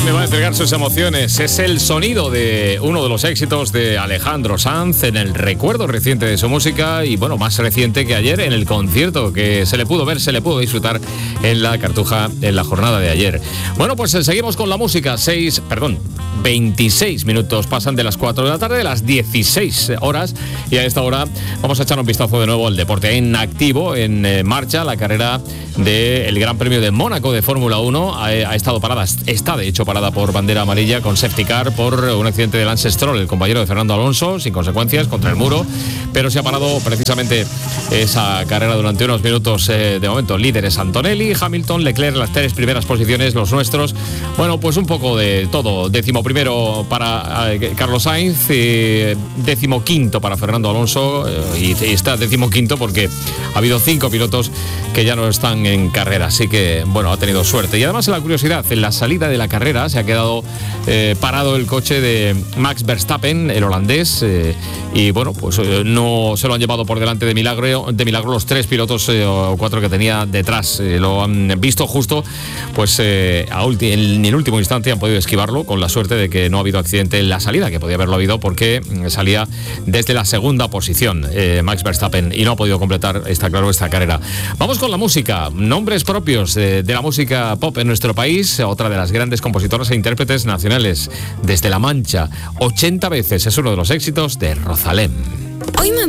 ¿Quién me va a entregar sus emociones? Es el sonido de uno de los éxitos de Alejandro Sanz en el recuerdo reciente de su música y, bueno, más reciente que ayer en el concierto que se le pudo ver, se le pudo disfrutar en la Cartuja en la jornada de ayer. Bueno, pues seguimos con la música. 26 minutos pasan de las 4 de la tarde, de las 16 horas, y a esta hora vamos a echar un vistazo de nuevo al deporte en activo, en marcha, la carrera del Gran Premio de Mónaco de Fórmula 1 ha estado parada, está de hecho parada por bandera amarilla con safety car por un accidente de Lance Stroll, el compañero de Fernando Alonso, sin consecuencias, contra el muro, pero se ha parado precisamente esa carrera durante unos minutos. De momento líderes Antonelli, Hamilton, Leclerc, las 3 primeras posiciones, los nuestros. Bueno, pues un poco de todo. 11º para Carlos Sainz, 15º para Fernando Alonso, y está 15º porque ha habido 5 pilotos que ya no están en carrera, así que bueno, ha tenido suerte. Y además, la curiosidad, en la salida de la carrera se ha quedado parado el coche de Max Verstappen, el holandés, y bueno, pues no se lo han llevado por delante de milagro los 3 pilotos o 4 que tenía detrás. Lo han visto justo, pues en el último instante han podido esquivarlo, con la suerte de que no ha habido accidente en la salida, que podía haberlo habido porque salía desde la segunda posición Max Verstappen y no ha podido completar, está claro, esta carrera. Vamos con la música, nombres propios de la música pop en nuestro país. Otra de las grandes compositoras e intérpretes nacionales, Desde La Mancha, 80 veces, es uno de los éxitos de Rosalén. Hoy me